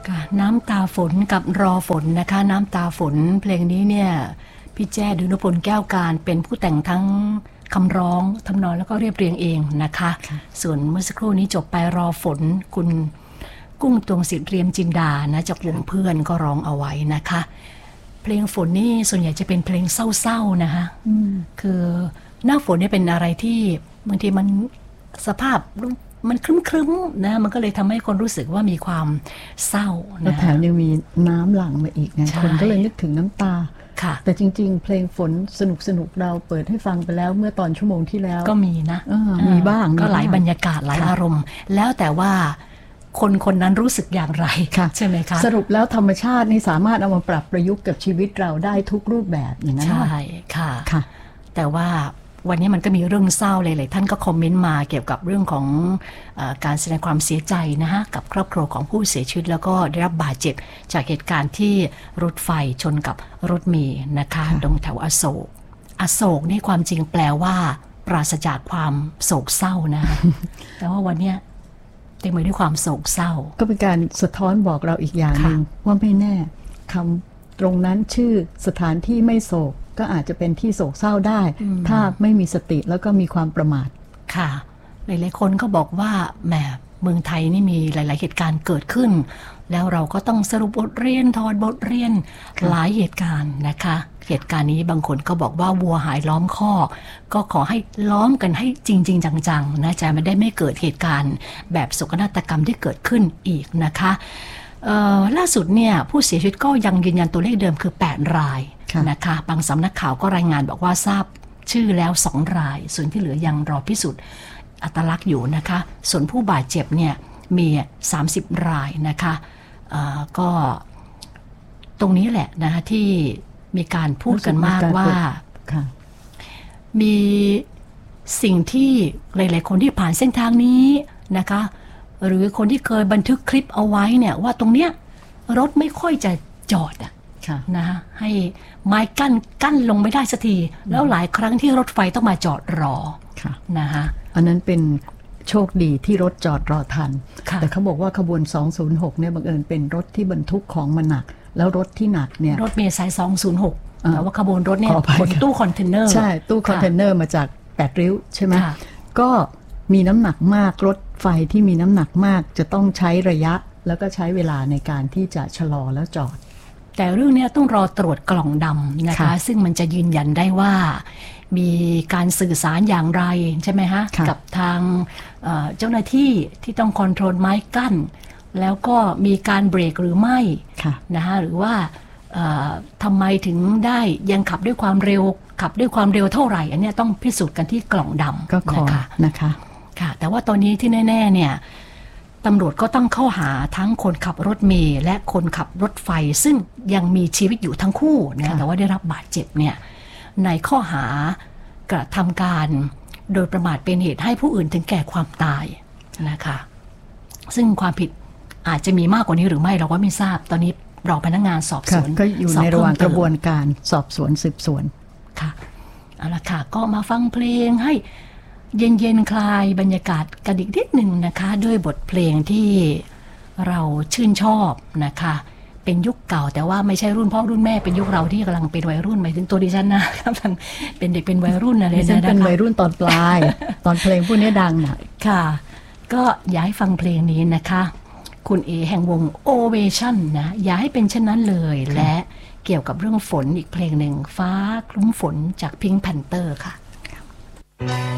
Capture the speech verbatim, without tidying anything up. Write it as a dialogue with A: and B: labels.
A: ค่ะน้ำตาฝนกับรอฝนนะคะน้ำตาฝนเพลงนี้เนี่ยพี่แจ้ดุลพลแก้วการเป็นผู้แต่งทั้งคำร้องทำนองแล้วก็เรียบเรียงเองนะคะส่วนเมื่อสักครู่นี้จบไปรอฝนคุณกุ้งตวงศิษย์เรียมจินดานะจากวงเพื่อนก็ร้องเอาไว้นะคะเพลงฝนนี่ส่วนใหญ่จะเป็นเพลงเศร้าๆนะคะคือหน้าฝนเนี่ยเป็นอะไรที่บางทีมันสภาพมันครึ้มๆนะมันก็เลยทำให้คนรู้สึกว่ามีความเศร้านะ
B: แล้วแถมยังมีน้ำหลั่งมาอีกนะคนก็เลยนึกถึงน้ำตาแต่จริงๆเพลงฝนสนุกสนุกเราเปิดให้ฟังไปแล้วเมื่อตอนชั่วโมงที่แล้ว
A: ก็มีนะ
B: มีบ้าง
A: ก็หลายบรรยากาศหลายอารมณ์แล้วแต่ว่าคนคนนั้นรู้สึกอย่างไรใช่ไหมคะ
B: สรุปแล้วธรรมชาตินี่สามารถเอามาปรับประยุกต์กับชีวิตเราได้ทุกรูปแบบอย่างนั้น
A: ใช่ค่ะแต่ว่าวันนี้มันก็มีเรื่องเศร้าเลยหลายท่านก็คอมเมนต์มาเกี่ยวกับเรื่องของเอ่อการแสดงความเสียใจนะฮะกับครอบครัวของผู้เสียชีวิตแล้วก็ได้รับบาดเจ็บจากเหตุการณ์ที่รถไฟชนกับรถเมล์นะคะตรงแถวอโศกอโศกนี่ความจริงแปลว่าปราศจากความโศกเศร้านะ แต่ว่าวันนี้เต็มไปด้วยความโศกเศร้า
B: ก็เป็นการสะท้อนบอกเราอีกอย่างหนึ่งว่าไม่แน่คำตรงนั้นชื่อสถานที่ไม่โศกก็อาจจะเป็นที่โศกเศร้าได้ถ้าไม่มีสติแล้วก็มีความประมาท
A: ค่ะหลายๆคนก็บอกว่าแหมเมืองไทยนี่มีหลายๆเหตุการณ์เกิดขึ้นแล้วเราก็ต้องสรุปบทเรียนถอดบทเรียนหลายเหตุการณ์นะคะเหตุการณ์นี้บางคนก็บอกว่าวัวหายล้อมคอกก็ขอให้ล้อมกันให้จริงๆจังๆนะจะไม่ได้ไม่เกิดเหตุการณ์แบบโศกนาฏกรรมที่เกิดขึ้นอีกนะคะล่าสุดเนี่ยผู้เสียชีวิตก็ยังยืนยันตัวเลขเดิมคือแปดรายนะคะบางสำนักข่าวก็รายงานบอกว่าทราบชื่อแล้วสองรายส่วนที่เหลือยังรอพิสูจน์อัตลักษณ์อยู่นะคะส่วนผู้บาดเจ็บเนี่ยมีสามสิบรายนะคะก็ตรงนี้แหละนะคะที่มีการพูดกันมากว่ามีสิ่งที่หลายๆคนที่ผ่านเส้นทางนี้นะคะหรือคนที่เคยบันทึกคลิปเอาไว้เนี่ยว่าตรงเนี้ยรถไม่ค่อยจะจอดอะนะฮะให้ไม้กั้นกั้นลงไม่ได้สักทีแล้วหลายครั้งที่รถไฟต้องมาจอดรอนะฮะ
B: อันนั้นเป็นโชคดีที่รถจอดรอทันแต่เขาบอกว่าขบวนสองศูนย์หกเนี่ยบังเอิญเป็นรถที่บรรทุกของมาหนักแล้วรถที่หนักเนี่ย
A: รถเมล์สายสองศูนย์หกแต่ว่าขบวนรถเนี่ยขนตู้คอนเทนเนอร์
B: ใช่ตู้คอนเทนเนอร์มาจากแปดริ้วใช่ไหมก็มีน้ำหนักมากรถไฟที่มีน้ำหนักมากจะต้องใช้ระยะแล้วก็ใช้เวลาในการที่จะชะลอแล้วจอด
A: แต่เรื่องนี้ต้องรอตรวจกล่องดำนะคะซึ่งมันจะยืนยันได้ว่ามีการสื่อสารอย่างไรใช่ไหมฮะกับทางเจ้าหน้าที่ที่ต้องคอนโทรลไม้กั้นแล้วก็มีการเบรกหรือไม่นะคะหรือว่าทำไมถึงได้ยังขับด้วยความเร็วขับด้วยความเร็วเท่าไหร่อันนี้ต้องพิสูจน์กันที่กล่องดำ
B: ก็ขอนะคะ
A: ค่ะแต่ว่าตอนนี้ที่แน่ๆเนี่ยตำรวจก็ต้องเข้าหาทั้งคนขับรถเมล์และคนขับรถไฟซึ่งยังมีชีวิตอยู่ทั้งคู่นะแต่ว่าได้รับบาดเจ็บเนี่ยในข้อหากระทำการโดยประมาทเป็นเหตุให้ผู้อื่นถึงแก่ความตายนะคะซึ่งความผิดอาจจะมีมากกว่านี้หรือไม่เราก็ไม่ทราบตอนนี้รอพนักงานสอบสวน
B: ก็อยู่ในระหว่างกระบวนการสอบสวนสืบสวน
A: ค่ะเอาละค่ะก็มาฟังเพลงให้เย็นๆคลายบรรยากาศกันอีกนิดหนึ่งนะคะด้วยบทเพลงที่เราชื่นชอบนะคะเป็นยุคเก่าแต่ว่าไม่ใช่รุ่นพ่อรุ่นแม่เป็นยุคเราที่กำลังเป็นวัยรุ่นหมายถึงตัวดิฉันนะครับเป็นเด็กเป็นวัยรุ่นอะไรนะ
B: ดิฉันเป็นวัยรุ่นตอนปลายตอนเพลงพวกนี้ดังน่ะ
A: ค่ะก็อยากให้ฟังเพลงนี้นะคะคุณเอแห่งวง Ovation นะอย่าให้เป็นเช่นนั้นเลยและเกี่ยวกับเรื่องฝนอีกเพลงหนึ่งฟ้าคลุ้มฝนจาก Pink Panther ค่ะ